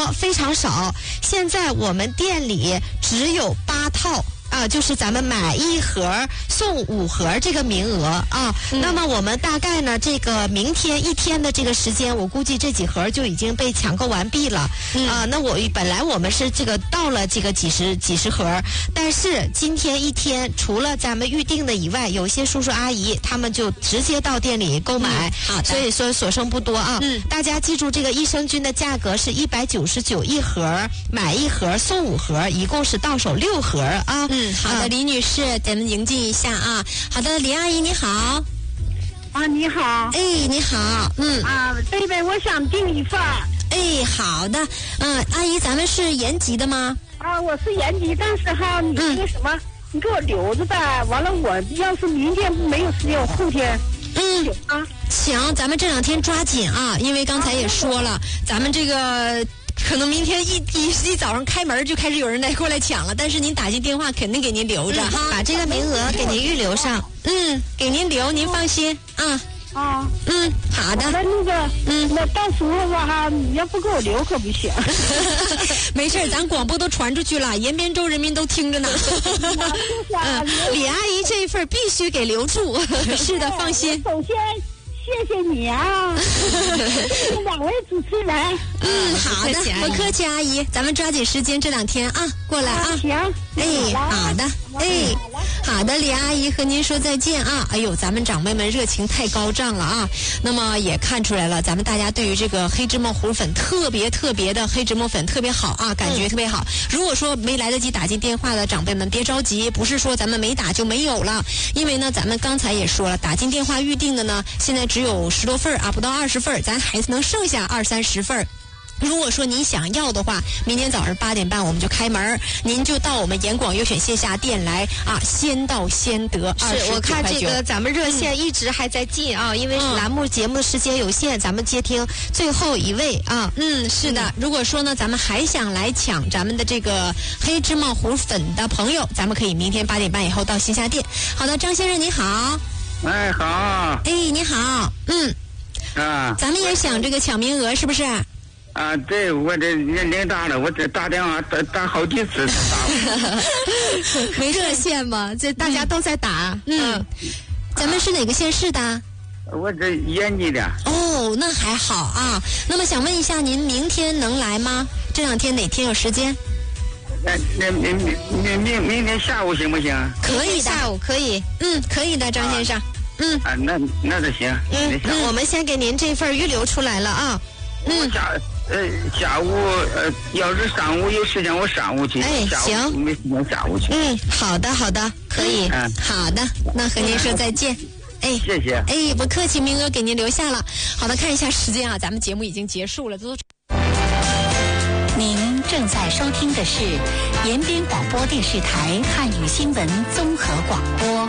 非常少。现在我们店里只有8套。就是咱们买1盒送5盒这个名额啊。那么我们大概呢，这个明天1天的这个时间，我估计这几盒就已经被抢购完毕了。那本来我们是这个到了这个几十盒，但是今天1天除了咱们预定的以外，有些叔叔阿姨他们就直接到店里购买。好的，所以说所剩不多啊。大家记住，这个益生菌的价格是199一盒，买1盒送5盒，一共是到手6盒啊。 好的，李女士，咱们迎接一下啊。好的，李阿姨你好。 你好。 你好。 贝贝，我想订一份。 好的。阿姨，咱们是延吉的吗？ 我是延吉，但是哈，你那个什么，你给我留着呗。完了，我要是明天没有时间，我后天。 行，咱们这2天抓紧啊，因为刚才也说了，咱们这个。可能明天一早上开门就开始有人来过来抢了，但是您打进电话肯定给您留着哈， 把这个名额给您预留上。 给您留，您放心啊。好的。 那到时候吧哈，你要不给我留可不行。 没事，咱广播都传出去了，延边州人民都听着呢。 李阿姨这一份必须给留住。 是的，放心。 首先。谢谢你啊，谢谢2位主持人。 好的，不客气，阿姨，咱们抓紧时间这2天啊，过来啊。 行。 好的。好的，李阿姨和您说再见啊。哎呦，咱们长辈们热情太高涨了啊。那么也看出来了，咱们大家对于这个黑芝麻糊粉特别的黑芝麻粉特别好啊，感觉特别好。如果说没来得及打进电话的长辈们别着急，不是说咱们没打就没有了，因为呢咱们刚才也说了，打进电话预定的呢现在只有10多份啊，不到20份，咱还能剩下20-30份。如果说您想要的话，明天早上8点半我们就开门，您就到我们严广优选线下店来啊，先到先得。 是，我看这个咱们热线一直还在进啊，因为是栏目节目的时间有限，咱们接听最后一位啊。 是的。如果说呢，咱们还想来抢咱们的这个黑芝麻糊粉的朋友，咱们可以明天8点半以后到线下店。好的，张先生你好。 好。 你好。咱们也想这个抢名额是不是？ 对，我这年龄大了，我这打电话打好几次才打。 没热线吗？这大家都在打。 咱们是哪个县市的？ 我这延吉的。 那还好啊。那么想问一下，您明天能来吗？这2天哪天有时间？ 明天下午行不行？ 可以的， 下午可以。 可以的，张先生。 那就行。 我们先给您这份预留出来了啊。 下午要是上午有时间我上午去。 行。 没时间下午去。 好的，可以。 好的，那和您说再见。 谢谢。 不客气，名额给您留下了。好的，看一下时间啊，咱们节目已经结束了。 您正在收听的是延边广播电视台汉语新闻综合广播。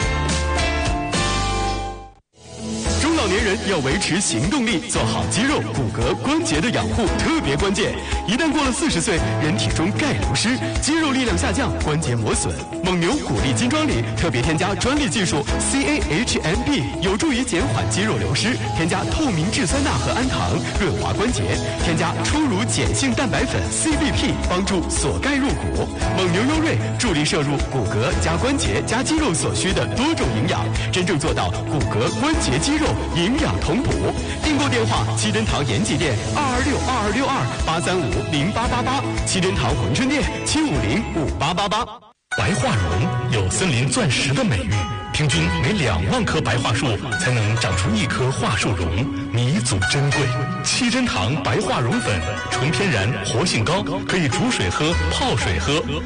中老年人要维持行动力，做好肌肉、骨骼、关节的养护特别关键。一旦过了40岁，人体中钙流失，肌肉力量下降，关节磨损。蒙牛骨力金装里特别添加专利技术 CAHMB， 有助于减缓肌肉流失。添加透明质酸钠和氨糖，润滑关节。添加初乳碱性蛋白粉 CBP， 帮助锁钙入骨。蒙牛优瑞助力摄入骨骼加关节加肌肉所需的多种营养，真正做到骨骼、关节、肌肉营养同补。订购电话：七珍堂延吉店2262262835888，七珍堂珲春店7505888。 白桦榕有森林钻石的美誉，平均每2万棵白桦树才能长出1棵桦树榕，弥足珍贵。七珍堂白桦榕粉纯天然，活性高，可以煮水喝、泡水喝。